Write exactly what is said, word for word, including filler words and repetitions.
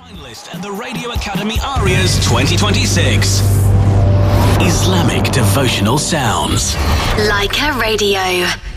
Finalist at the Radio Academy Arias twenty twenty-six. Islamic devotional sounds. Like a Radio.